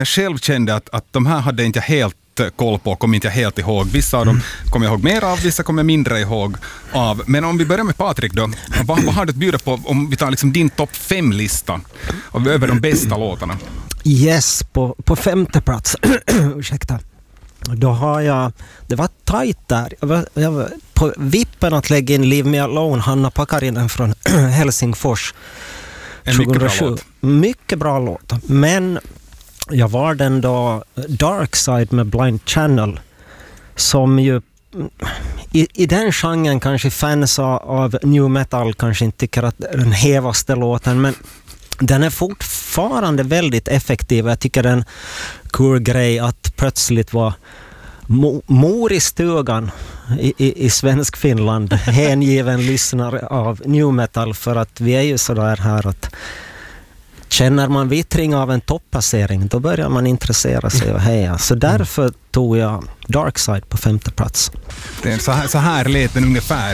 Jag själv kände att de här hade inte helt koll på, kom inte jag helt ihåg. Vissa av dem kommer jag ihåg mer av, vissa kommer jag mindre ihåg av. Men om vi börjar med Patrik då, vad har du att bjuda på om vi tar liksom din topp 5-lista över de bästa låtarna? Yes, på femte plats. Ursäkta. Då har jag, det var tajt där. Jag var på vippen att lägga in Leave Me Alone, Hanna Pakarinen från Helsingfors. En 2007. Mycket bra låt. Men jag var den då Dark Side med Blind Channel, som ju i den genren kanske fans av new metal kanske inte tycker att den hevaste låten, men den är fortfarande väldigt effektiv. Jag tycker det är en cool grej att plötsligt vara mor i stugan i svensk Finland, hängiven lyssnare av new metal, för att vi är ju sådär här att känner man vittring av en toppassering, då börjar man intressera sig och heja. Så därför tog jag Dark Side på femte plats. Det är så här lät den ungefär.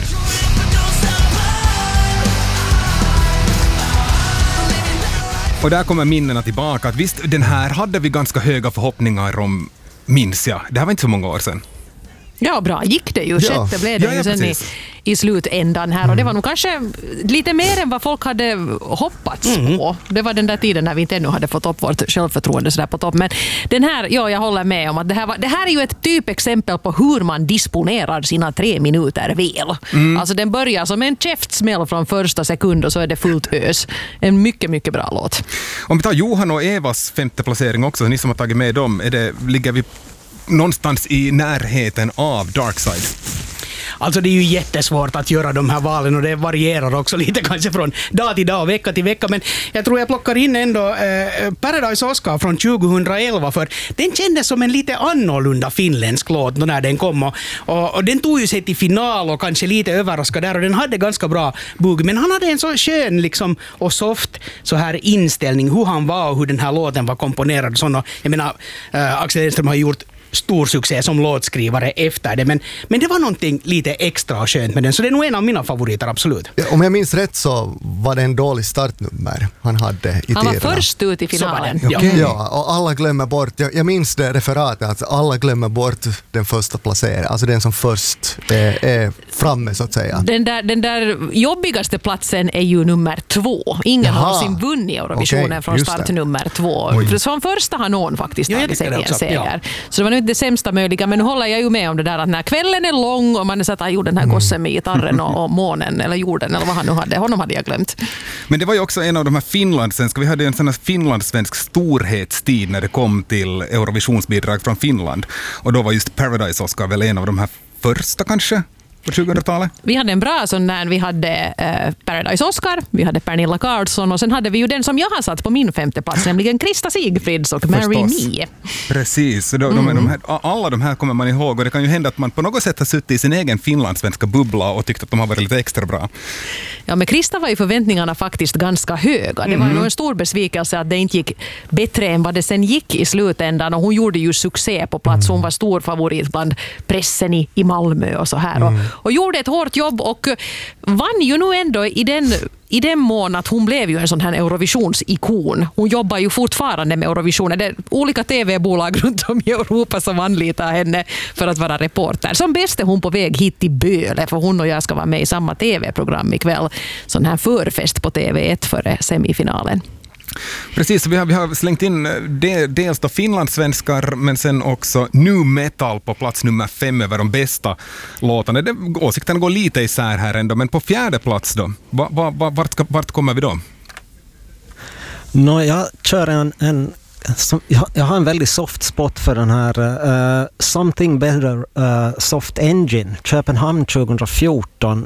Och där kommer minnena tillbaka. Att visst, den här hade vi ganska höga förhoppningar om, minns jag. Det här var inte så många år sedan. Ja, bra. Gick det ju. Sjätte blev det ju sen i slutändan här. Och det var nog kanske lite mer än vad folk hade hoppats på. Det var den där tiden när vi inte ännu hade fått upp vårt självförtroende så där på topp. Men den här, jag håller med om att det här är ju ett typexempel på hur man disponerar sina 3 minuter väl. Alltså den börjar som en käftsmäll från första sekund och så är det fullt ös. En mycket, mycket bra låt. Om vi tar Johan och Evas femte placering också, ni som har tagit med dem, ligger vi någonstans i närheten av Dark Side? Alltså det är ju jättesvårt att göra de här valen och det varierar också lite kanske från dag till dag, vecka till vecka, men jag tror jag plockar in ändå Paradise Oscar från 2011, för den kändes som en lite annorlunda finländsk låt när den kom och den tog ju sig till final och kanske lite överraskad där och den hade ganska bra bugg, men han hade en så skön liksom och soft så här inställning hur han var och hur den här låten var komponerad och sånt. Jag menar, Axel Enström har gjort stor succé som låtskrivare efter det, men det var någonting lite extra skönt med den, så det är nog en av mina favoriter, absolut. Ja, om jag minns rätt så var det en dålig startnummer han hade i tiderna. Han var först ut i finalen. Ja, och alla glömmer bort, jag minns det referatet, att alla glömmer bort den första placeringen, alltså den som först är framme så att säga. Den där jobbigaste platsen är ju nummer 2. Ingen har någonsin vunnit Eurovisionen från start nummer 2. Som första har någon faktiskt tagit sig en seger. Så det var inte det sämsta möjliga, men nu håller jag ju med om det där att när kvällen är lång och man satt och den här gossen med gitarren och månen eller jorden eller vad han nu hade, honom hade jag glömt. Men det var ju också en av de här finlandssvenska, vi hade en sån här finlandssvensk storhetstid när det kom till Eurovisionsbidrag från Finland, och då var just Paradise Oscar väl en av de här första kanske på 2000-talet. Vi hade en bra sån där, vi hade Paradise Oscar, vi hade Pernilla Karlsson och sen hade vi ju den som jag har satt på min femte plats, nämligen Krista Sigfrids och Marry Me. Precis, alla de här kommer man ihåg, och det kan ju hända att man på något sätt har suttit i sin egen finlandssvenska bubbla och tyckt att de har varit lite extra bra. Ja, men Krista var ju förväntningarna faktiskt ganska höga. Det var ju en stor besvikelse att det inte gick bättre än vad det sen gick i slutändan, och hon gjorde ju succé på plats. Hon var stor favorit bland pressen i Malmö och så här. Och gjorde ett hårt jobb och vann ju nu ändå i den mån att hon blev ju en sån här Eurovisionsikon. Hon jobbar ju fortfarande med Eurovisionen. Det är olika tv-bolag runt om i Europa som anlitar henne för att vara reporter. Som bäst är hon på väg hit till Böle, för hon och jag ska vara med i samma tv-program ikväll. Sån här förfest på TV1 före semifinalen. Precis, vi har slängt in dels då finlandssvenskar, men sen också new metal på plats nummer 5 över de bästa låtarna. Åsikterna går lite isär här ändå, men på fjärde plats då, vart kommer vi då? Jag kör jag har en väldigt soft spot för den här Something Better Soft Engine, Köpenhamn 2014.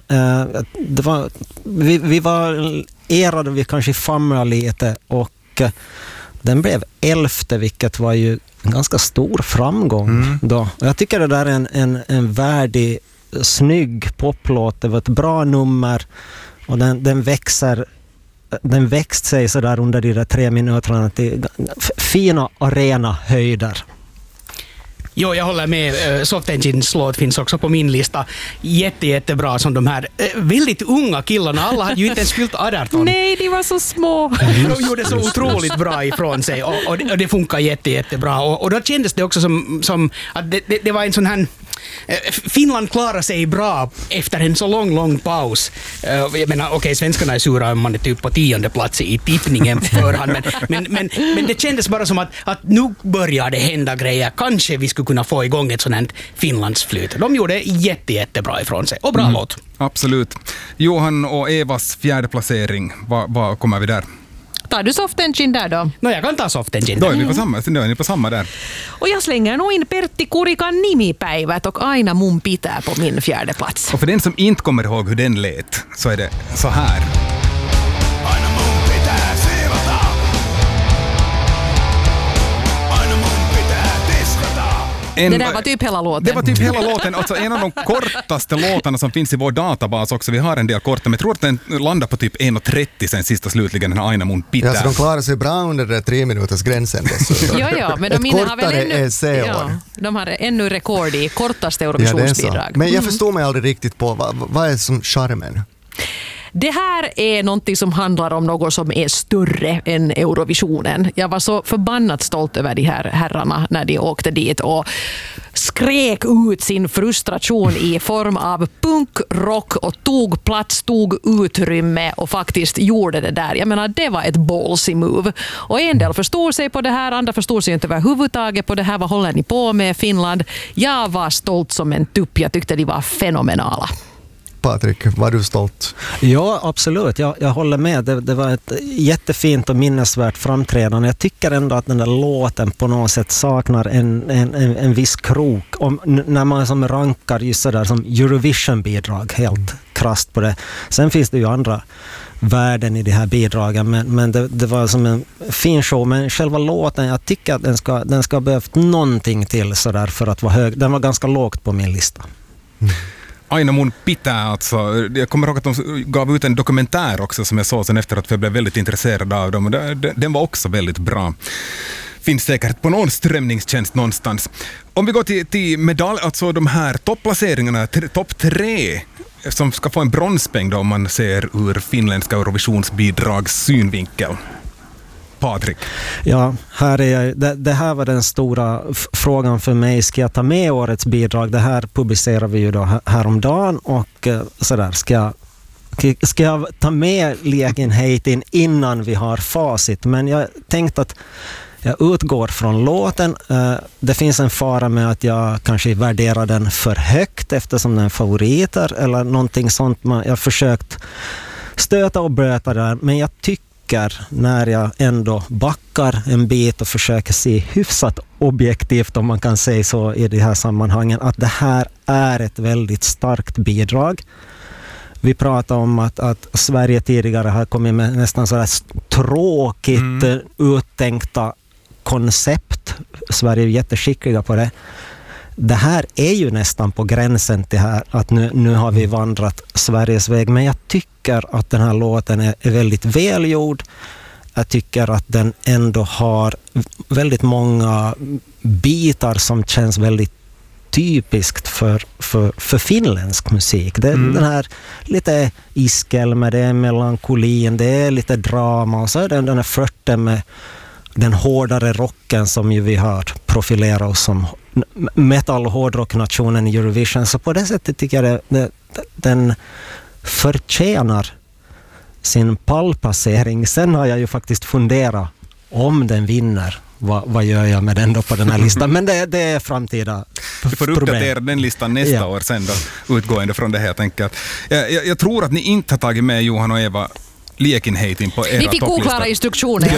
Vi var erade, vi kanske famlade lite, och den blev 11:e, vilket var ju en ganska stor framgång då. Jag tycker det där är en värdig, snygg poplåt. Det var ett bra nummer och den växte sig så där under de där 3 minuterna till fina arena höjder. Jo, jag håller med. Soft Engines låt finns också på min lista. Jättebra som de här väldigt unga killarna. Alla hade ju inte ens fyllt 18. Nej, de var så små. De gjorde så otroligt bra ifrån sig och det funkar jättebra. Och då kändes det också som att det var en sån här... Finland klarar sig bra efter en så lång paus. Jag menar, okej, svenskarna är sura om man är typ på 10:e plats i tippningen på förhand, men det kändes bara som att nu börjar det hända grejer. Kanske vi skulle kunna få igång ett sånt här Finlandsflyt. De gjorde jättebra ifrån sig. Och bra låt. Absolut. Johan och Evas fjärde placering. Vad kommer vi där? Tar du Soft Engine där då? No, jag kan ta Soft Engine. Då är ni på samma där. Och jag slänger nog in Pertti Kurikan nimipäivät och aina mun pitää på min fjärde plats. Och för den som inte kommer ihåg hur den lät så är det så här. Aina mun pitää siivota. Aina mun pitää tiskata. Det där var typ hela låten. Det var typ hela låten. Alltså en av de kortaste låtarna som finns i vår databas också. Vi har en del korta, men jag tror att den landar på typ 1.30 sen sista slutligen, den här Aina mun pitää. Ja, så de klarar sig bra under det 3-minutersgränsen dessutom. Ja, men de har väl ännu... de har ännu rekord i kortaste Eurovisionsbidrag. Ja, men jag förstår mig aldrig riktigt på vad är som charmen? Det här är någonting som handlar om något som är större än Eurovisionen. Jag var så förbannat stolt över de här herrarna när de åkte dit och skrek ut sin frustration i form av punkrock och tog plats, tog utrymme och faktiskt gjorde det där. Jag menar, det var ett ballsy move. Och en del förstod sig på det här, andra förstod sig inte överhuvudtaget på det här. Vad håller ni på med, Finland? Jag var stolt som en tupp. Jag tyckte de var fenomenala. Patrik, var du stolt? Ja, absolut. Jag håller med. Det var ett jättefint och minnesvärt framträdande. Jag tycker ändå att den där låten på något sätt saknar en viss krok. När man som rankar just sådär som Eurovision-bidrag helt krasst på det. Sen finns det ju andra värden i de här bidragen, men det var som en fin show. Men själva låten, jag tycker att den ska ha behövt någonting till sådär för att vara hög. Den var ganska lågt på min lista. Aina mun pitää, alltså. Jag kommer ihåg att de gav ut en dokumentär också som jag såg sen efter att jag blev väldigt intresserad av dem. Den var också väldigt bra. Finns säkert på någon strömningstjänst någonstans. Om vi går till medalj, alltså de här topplaceringarna, topp 3 som ska få en bronspeng då om man ser ur finländska Eurovisionsbidrags synvinkel. Patrik. Ja, här är jag. Det här var den stora frågan för mig. Ska jag ta med årets bidrag? Det här publicerar vi ju då häromdagen och sådär. Ska jag ta med Liekinheitin innan vi har facit? Men jag tänkte att jag utgår från låten. Det finns en fara med att jag kanske värderar den för högt eftersom den är favoriter eller någonting sånt. Jag har försökt stöta och blöta där, men jag tycker när jag ändå backar en bit och försöker se hyfsat objektivt, om man kan säga så i de här sammanhangen, att det här är ett väldigt starkt bidrag. Vi pratar om att Sverige tidigare har kommit med nästan sådär tråkigt uttänkta koncept. Sverige är jätteskickliga på det. Det här är ju nästan på gränsen till här att nu har vi vandrat Sveriges väg, men jag tycker att den här låten är väldigt välgjord. Jag tycker att den ändå har väldigt många bitar som känns väldigt typiskt för finländsk musik. Den här lite iskelme, det är melankolin, det är lite drama och så är det den här flörten med den hårdare rocken som ju vi har profilerat oss som metal- och hårdrocknationen i Eurovision. Så på det sättet tycker jag den förtjänar sin pallplacering. Sen har jag ju faktiskt funderat om den vinner. Vad gör jag med den då på den här listan? Men det är framtida problem. Du får uppdatera den listan nästa år sen då, utgående från det här. Jag tänker att, jag tror att ni inte har tagit med Johan och Eva Liekinheitin på era Vi fick oklara instruktioner.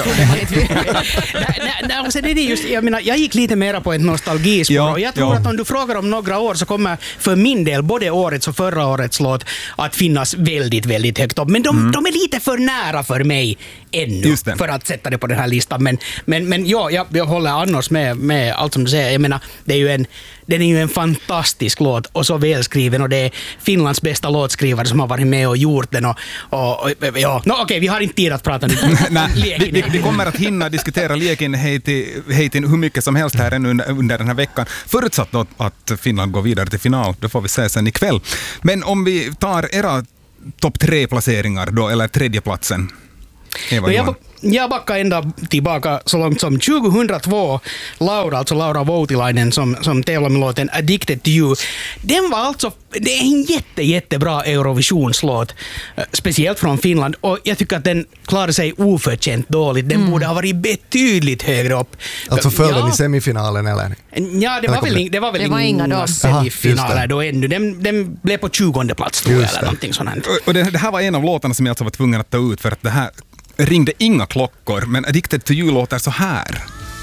Jag gick lite mer på ett nostalgispår och jag tror att om du frågar om några år så kommer för min del både årets och förra årets låt att finnas väldigt, väldigt högt upp. Men de är lite för nära för mig ännu för att sätta det på den här listan. Men jag håller annars med allt som du säger. Jag menar, den är ju en fantastisk låt och så välskriven och det är Finlands bästa låtskrivare som har varit med och gjort den och Okej, vi har inte tid att prata nu. Nej, vi kommer att hinna diskutera Liekinheitin hur mycket som helst här ännu under den här veckan. Förutsatt då att Finland går vidare till final, det får vi se sen ikväll. Men om vi tar era topp 3-placeringar då, eller tredjeplatsen. Jag backar ända tillbaka så långt som 2002. Laura Voutilainen som tävlar med låten Addicted to You. Den var alltså, det är en jättebra Eurovisionslåt, speciellt från Finland, och jag tycker att den klarar sig oförtjänt dåligt. Den borde ha varit betydligt högre upp. Alltså föll den i semifinalen eller? Ja, det var väl inga semifinaler då ännu. Den blev på 20:e plats tror jag, eller någonting sånt. Och det här var en av låtarna som jag alltså var tvungen att ta ut för att det här ringde inga klockor, men Addicted to You låter så här.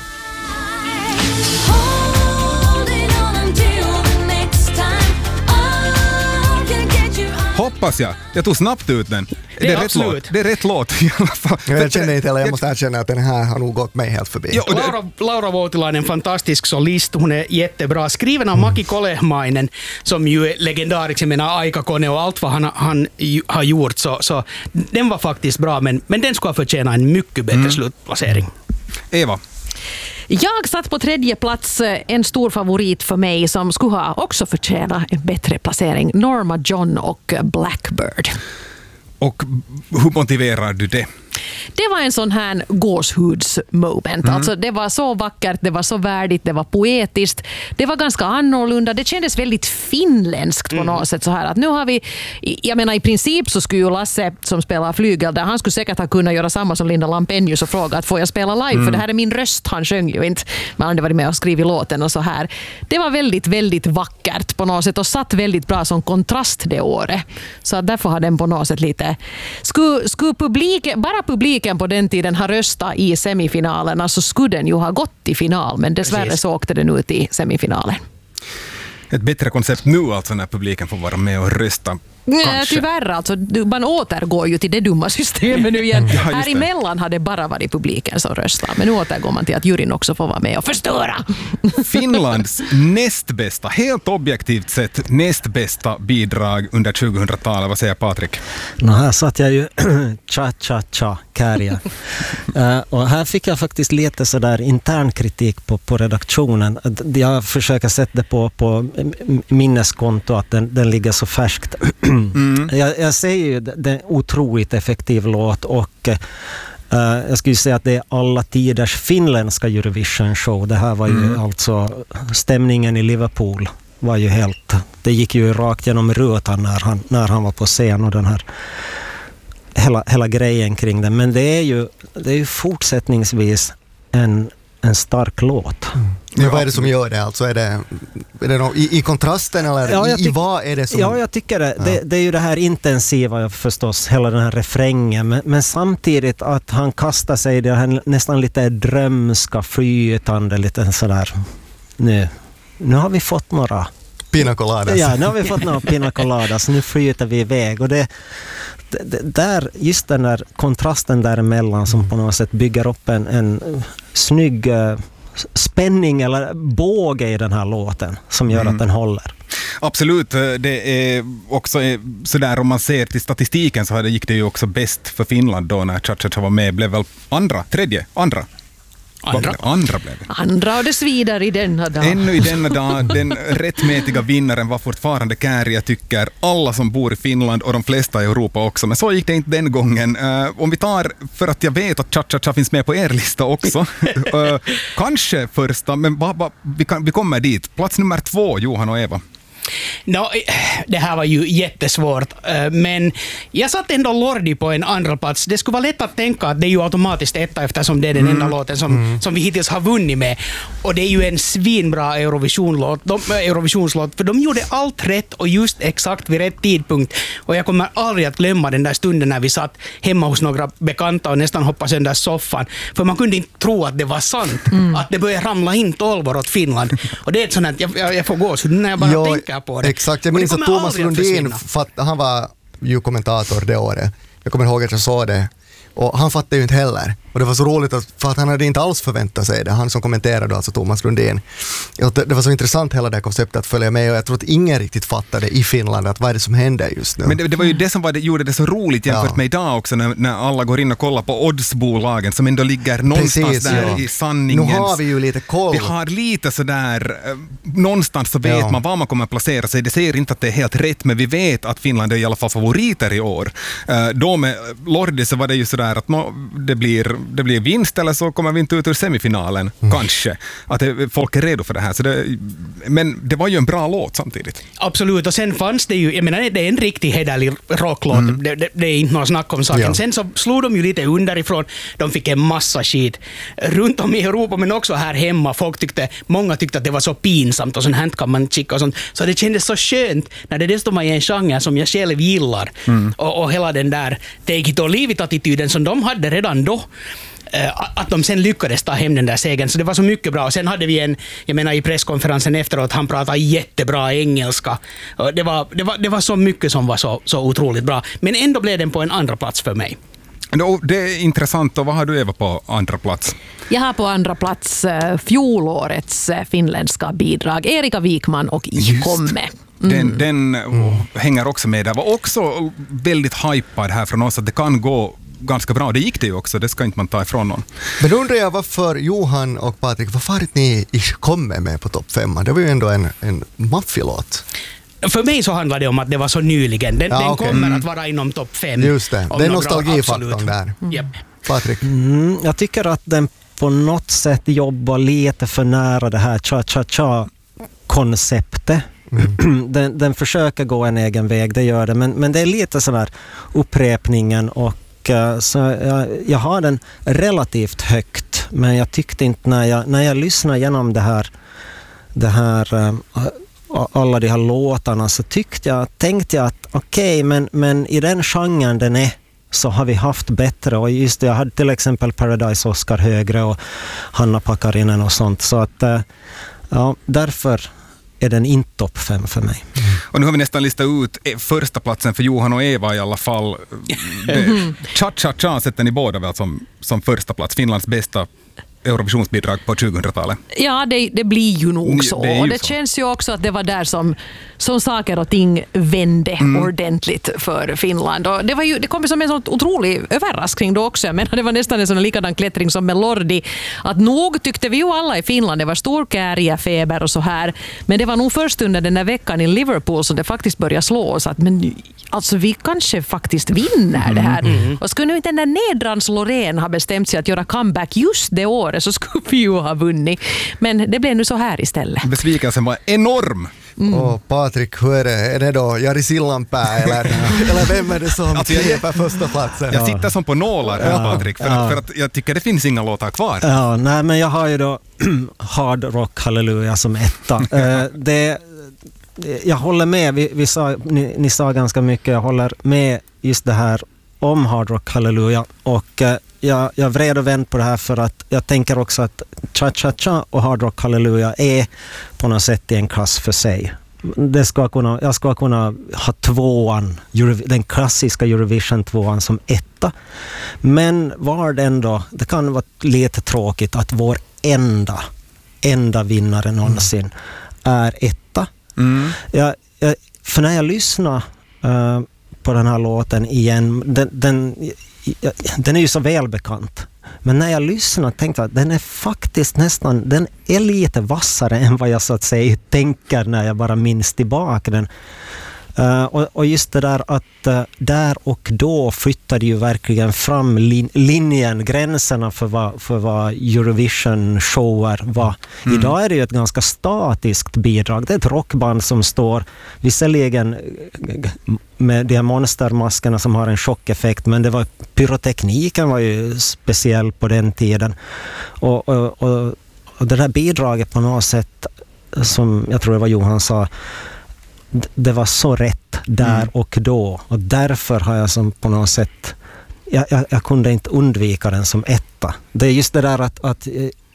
Hoppas jag. Jag tog snabbt ut den. Det är rätt låt. Det är rätt låt i alla fall. Jag känner inte, eller jag måste erkänna att den här har nog gått mig helt förbi. Ja, Laura Voutilainen är en fantastisk solist. Hon är jättebra. Skriven av Maki Kolehmainen, som ju är legendarisk. Jag menar Aikakone och allt vad han har gjort. Så den var faktiskt bra, men den skulle förtjäna en mycket bättre slutplacering. Eva? Jag satt på tredje plats, en stor favorit för mig som skulle ha också förtjänat en bättre placering. Norma John och Blackbird. Och hur motiverar du det? Det var en sån här gåshudsmoment. Alltså det var så vackert, det var så värdigt, det var poetiskt. Det var ganska annorlunda. Det kändes väldigt finländskt på något sätt. Så här att nu har vi, jag menar i princip så skulle ju Lasse som spelar flygel där, han skulle säkert ha kunnat göra samma som Linda Lampenius och fråga att får jag spela live? För det här är min röst, han sjöng ju inte. Men han hade varit med och skrivit låten och så här. Det var väldigt vackert på något sätt och satt väldigt bra som kontrast det året. Så därför har den på något sätt lite... Skulle publiken på den tiden har röstat i semifinalerna så skulle den ju ha gått i final, men dessvärre så åkte den ut i semifinalen. Ett bättre koncept nu alltså när publiken får vara med och rösta. Nej, tyvärr alltså. Man återgår ju till det dumma systemet nu igen. Här emellan hade bara varit publiken som röstar, men nu återgår man till att juryn också får vara med och förstöra. Finlands näst bästa, helt objektivt sett näst bästa bidrag under 2000-talet. Vad säger Patrik? Här satt jag ju Kärja. Och här fick jag faktiskt lite sådär intern kritik på redaktionen. Jag försöker sätta det på minneskonto att den ligger så färskt. Jag säger ju det är en otroligt effektiv låt och jag skulle säga att det är alla tiders finländska Eurovision show. Det här var ju alltså stämningen i Liverpool var ju helt, det gick ju rakt genom rutan när han var på scen och den här hela grejen kring det. Men det är ju fortsättningsvis en stark låt. Ja, vad är det som gör det? Alltså är det i kontrasten eller i vad är det som... Ja, jag tycker det. Det är ju det här intensiva förstås, hela den här refrängen. Men samtidigt att han kastar sig i det här nästan lite drömska, flytande, lite sådär. Nu har vi fått några... Pina coladas. Ja, nu har vi fått några pina coladas. Nu flyter vi iväg. Och det där, just den där kontrasten däremellan som på något sätt bygger upp en snygg spänning eller båge i den här låten som gör att den håller. Absolut, det är också sådär om man ser till statistiken så gick det ju också bäst för Finland då när Cha-Cha-Cha var med, blev väl andra blev det. Andra och det svider i denna dag. Ännu i denna dag, den rättmätiga vinnaren var fortfarande Käärijä, tycker alla som bor i Finland och de flesta i Europa också. Men så gick det inte den gången. Om vi tar, för att jag vet att Cha-Cha-Cha finns med på er lista också. Kanske första, men vi kommer dit. Plats nummer 2, Johan och Eva. Det här var ju jättesvårt, men jag satt ändå Lordi på en andra plats. Det skulle vara lätt att tänka att det är ju automatiskt etta eftersom det är den enda låten som vi hittills har vunnit med. Och det är ju en svinbra Eurovisionslåt, för de gjorde allt rätt och just exakt vid rätt tidpunkt. Och jag kommer aldrig att glömma den där stunden när vi satt hemma hos några bekanta och nästan hoppade sönder soffan. För man kunde inte tro att det var sant. Att det började ramla in tolvor åt Finland. Och det är ett sånt att jag får gå så när jag bara tänker på det. Exakt, jag minns att Thomas Lundin, han var ju kommentator det året. Jag kommer ihåg att jag såg det Och han fattade ju inte heller. Och det var så roligt för att han hade inte alls förväntat sig det. Han som kommenterade, alltså Thomas Lundin. Det var så intressant hela det här konceptet att följa med, och jag tror att ingen riktigt fattade i Finland att vad är det som händer just nu. Men det var ju det som gjorde det så roligt jämfört med idag också, när alla går in och kollar på oddsbolagen som ändå ligger någonstans i sanningens... Nu har vi ju lite koll. Vi har lite sådär, någonstans så vet man var man kommer att placera sig. Det säger inte att det är helt rätt, men vi vet att Finland är i alla fall favoriter i år. Då med Lordi så var det ju sådär att det blir vinst, eller så kommer vi inte ut ur semifinalen, kanske. Att folk är redo för det här. Men det var ju en bra låt samtidigt. Absolut, och sen fanns det ju, jag menar, det är en riktig hederlig rocklåt, det är inte något snack om saken. Sen så slog de ju lite underifrån, de fick en massa skit runt om i Europa, men också här hemma. Många tyckte att det var så pinsamt och sånt här kan man chicka och sånt. Så det kändes så skönt när det dessutom är en genre som jag själv gillar. Och hela den där take it or leave it-attityden som de hade redan då. Att de sen lyckades ta hem den där segern. Så det var så mycket bra. Och sen hade vi i presskonferensen efteråt, han pratade jättebra engelska. Det var så mycket som var så otroligt bra. Men ändå blev den på en andra plats för mig. Det är intressant. Och vad har du, Eva, på andra plats? Jag har på andra plats fjolårets finländska bidrag. Erika Wikman och I komme. Den hänger också med. Det var också väldigt hypad här från oss att det kan gå ganska bra. Det gick det ju också, det ska inte man ta ifrån någon. Men då undrar jag varför Johan och Patrik, varför har ni kommit med på topp 5? Det var ju ändå en maffialåt. För mig så handlar det om att det var så nyligen. Den kommer att vara inom topp 5. Just det, det är nostalgifaktorn där. Yep. Patrik? Jag tycker att den på något sätt jobbar lite för nära det här cha-cha-cha-konceptet. Den försöker gå en egen väg, det gör det. Men det är lite sån här upprepningen, och så jag har den relativt högt, men jag tyckte inte när jag lyssnade igenom det här alla de här låtarna, så tänkte jag att okej, men i den genren den är, så har vi haft bättre. Och just det, jag hade till exempel Paradise Oscar högre och Hanna Pakarinen och sånt, så att därför är den inte topp 5 för mig. Och nu har vi nästan listat ut första platsen för Johan och Eva i alla fall. Cha-cha-cha sätter ni båda väl som första plats, Finlands bästa Eurovisionsbidrag på 2000-talet. Ja, det blir ju nog så. Det, och det känns ju också att det var där som saker och ting vände ordentligt för Finland. Och det kom som en sån otrolig överraskning då också. Jag menar, det var nästan en sån likadan klättring som med Lordi. Att nog tyckte vi ju alla i Finland, det var stor feber och så här. Men det var nog först under den där veckan i Liverpool som det faktiskt började slå oss att alltså vi kanske faktiskt vinner det här. Och skulle nu inte den där nedrans Loreen ha bestämt sig att göra comeback just det året, så skulle vi ju ha vunnit. Men det blev nu så här istället. Besvikelsen var enorm. Och Patrik, hur är det? Är det då Jari Sillanpää eller vem är det som på första platsen? Jag sitter som på nålar här, Patrik, för att jag tycker det finns inga låtar kvar. Ja, nej, men jag har ju då Hard Rock Hallelujah som etta. Jag håller med, ni sa ganska mycket, jag håller med just det här om Hard Rock Hallelujah, och jag vred och vänd på det här för att jag tänker också att Cha-Cha-Cha och Hard Rock Hallelujah är på något sätt i en klass för sig. Jag ska kunna ha tvåan, den klassiska Eurovision tvåan som etta, men var det ändå, det kan vara lite tråkigt att vår enda vinnare någonsin är etta. För när jag lyssnar på den här låten igen, den är ju så välbekant, men när jag lyssnar tänkte jag att den är faktiskt den är lite vassare än vad jag så att säga tänker när jag bara minns tillbaka den. Och just det där att där och då flyttade ju verkligen fram gränserna för vad Eurovision-shower var. Idag är det ju ett ganska statiskt bidrag. Det är ett rockband som står visserligen med de här monstermaskerna som har en chockeffekt, men pyrotekniken var ju speciell på den tiden. Och det där bidraget på något sätt, som jag tror det var Johan sa, det var så rätt där och då, och därför har jag som på något sätt jag kunde inte undvika den som etta. Det är just det där att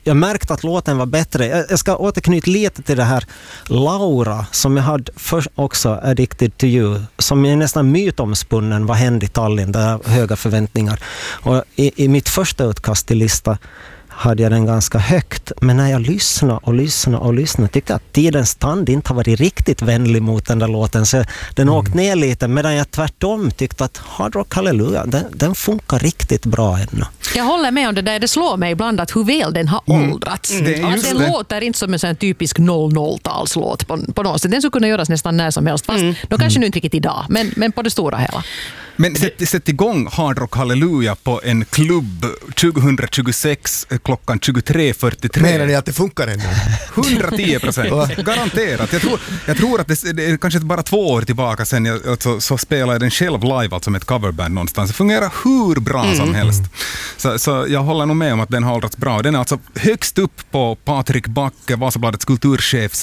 jag märkte att låten var bättre. Jag ska återknyta lite till det här Laura, som jag hade först också, Addicted to You, som är nästan mytomspunnen, vad hände i Tallinn, där jag höga förväntningar. Och i mitt första utkast till lista hade jag den ganska högt, men när jag lyssnade tyckte jag att tidens tand inte har varit riktigt vänlig mot den där låten, så den åkte ner lite, medan jag tvärtom tyckte att Hard Rock Hallelujah, den funkar riktigt bra ännu. Jag håller med om det där, det slår mig ibland att hur väl den har åldrats. Den låter inte som en sån typisk 00-talslåt på något sätt. Den skulle kunna göras nästan när som helst, fast då kanske nu inte riktigt idag, men på det stora hela. Men sätt igång Hard Rock Hallelujah på en klubb 2026 klockan 23.43. Menar ni att det funkar ännu? 110%. Garanterat. Jag tror att det är kanske bara 2 år tillbaka sen så spelade jag den själv live, alltså med ett coverband någonstans. Det fungerar hur bra som helst. Så jag håller nog med om att den har åldrats bra. Den är alltså högst upp på Patrik Backe, Vasabladets kulturchefs